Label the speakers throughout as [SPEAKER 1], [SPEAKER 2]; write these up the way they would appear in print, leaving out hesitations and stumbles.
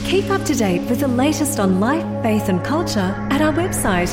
[SPEAKER 1] Keep up to date with the latest on life, faith and culture at our website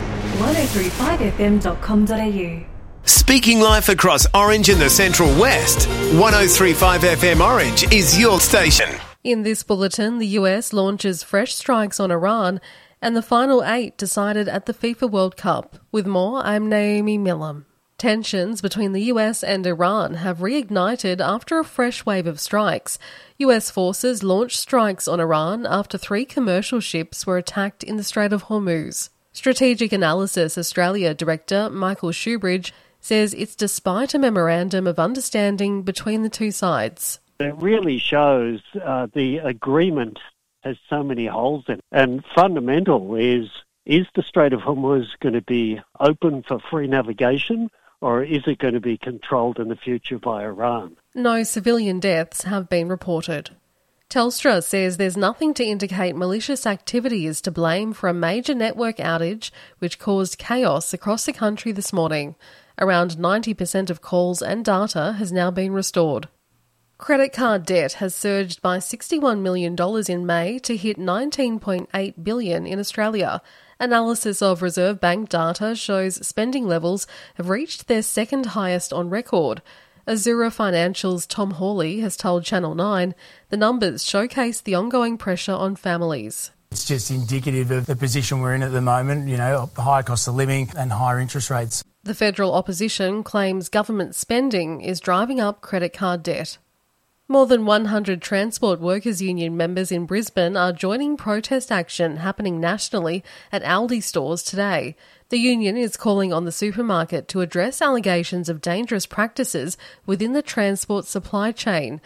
[SPEAKER 1] 1035fm.com.au.
[SPEAKER 2] Speaking life across Orange and the Central West, 1035 FM Orange is your station.
[SPEAKER 3] In this bulletin, the US launches fresh strikes on Iran and the final 8 decided at the FIFA World Cup. With more, I'm Naomi Millam. Tensions between the US and Iran have reignited after a fresh wave of strikes. US forces launched strikes on Iran after 3 commercial ships were attacked in the Strait of Hormuz. Strategic Analysis Australia Director Michael Shoebridge says it's despite a memorandum of understanding between the two sides.
[SPEAKER 4] It really shows the agreement has so many holes in it. And fundamental is the Strait of Hormuz going to be open for free navigation, or is it going to be controlled in the future by Iran?
[SPEAKER 3] No civilian deaths have been reported. Telstra says there's nothing to indicate malicious activity is to blame for a major network outage which caused chaos across the country this morning. Around 90% of calls and data has now been restored. Credit card debt has surged by $61 million in May to hit $19.8 billion in Australia. Analysis of Reserve Bank data shows spending levels have reached their second highest on record. Azura Financial's Tom Hawley has told Channel 9 the numbers showcase the ongoing pressure on families.
[SPEAKER 5] It's just indicative of the position we're in at the moment, higher cost of living and higher interest rates.
[SPEAKER 3] The federal opposition claims government spending is driving up credit card debt. More than 100 Transport Workers Union members in Brisbane are joining protest action happening nationally at Aldi stores today. The union is calling on the supermarket to address allegations of dangerous practices within the transport supply chain.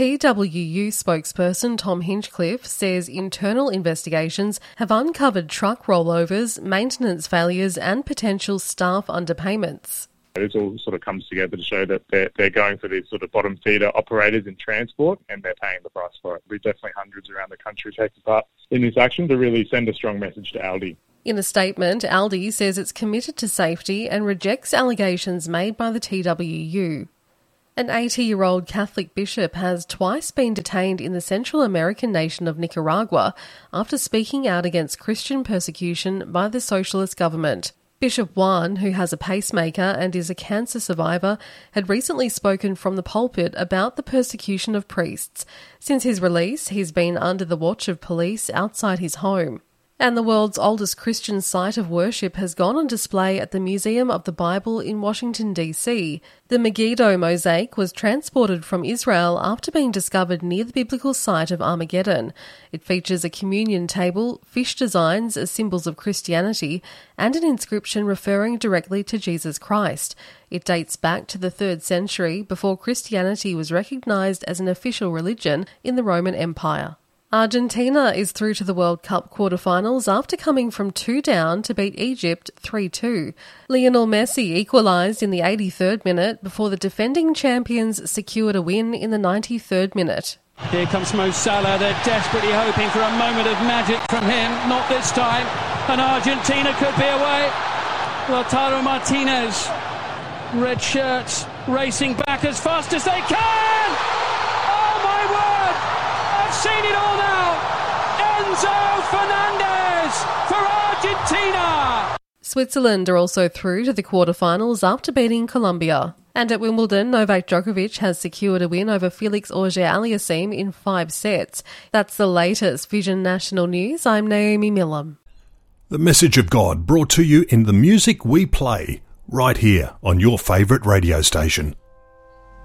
[SPEAKER 3] TWU spokesperson Tom Hinchcliffe says internal investigations have uncovered truck rollovers, maintenance failures and potential staff underpayments.
[SPEAKER 6] This all sort of comes together to show that they're going for these sort of bottom feeder operators in transport and they're paying the price for it. We've definitely hundreds around the country taking part in this action to really send a strong message to Aldi.
[SPEAKER 3] In a statement, Aldi says it's committed to safety and rejects allegations made by the TWU. An 80-year-old Catholic bishop has twice been detained in the Central American nation of Nicaragua after speaking out against Christian persecution by the socialist government. Bishop Juan, who has a pacemaker and is a cancer survivor, had recently spoken from the pulpit about the persecution of priests. Since his release, he's been under the watch of police outside his home. And the world's oldest Christian site of worship has gone on display at the Museum of the Bible in Washington, D.C. The Megiddo mosaic was transported from Israel after being discovered near the biblical site of Armageddon. It features a communion table, fish designs as symbols of Christianity, and an inscription referring directly to Jesus Christ. It dates back to the 3rd century, before Christianity was recognized as an official religion in the Roman Empire. Argentina is through to the World Cup quarterfinals after coming from 2 down to beat Egypt 3-2. Lionel Messi equalised in the 83rd minute before the defending champions secured a win in the 93rd minute.
[SPEAKER 7] Here comes Mo Salah. They're desperately hoping for a moment of magic from him. Not this time. And Argentina could be away. Lautaro Martinez, red shirts, racing back as fast as they can. Oh my word! I've seen it all now. Enzo Fernandez for Argentina.
[SPEAKER 3] Switzerland are also through to the quarterfinals after beating Colombia. And at Wimbledon, Novak Djokovic has secured a win over Felix Auger-Aliassime in 5 sets. That's the latest Vision National News. I'm Naomi Millam.
[SPEAKER 8] The message of God brought to you in the music we play right here on your favourite radio station.